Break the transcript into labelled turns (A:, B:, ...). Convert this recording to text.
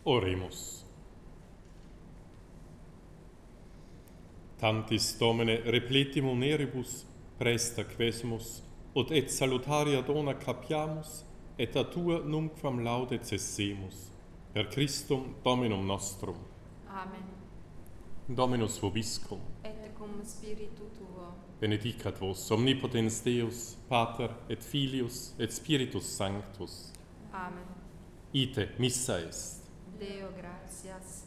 A: Oremus. Tantis Domine repletim oneribus, presta quesumus, ut et salutaria dona capiamus, et a tua nunquam laude cessemus. Per Christum Dominum nostrum.
B: Amen.
A: Dominus vobiscum.
B: Et cum spiritu tuo.
A: Benedicat vos omnipotens Deus, Pater et Filius et Spiritus Sanctus.
B: Amen.
A: Ite missa est.
B: Deo gratias.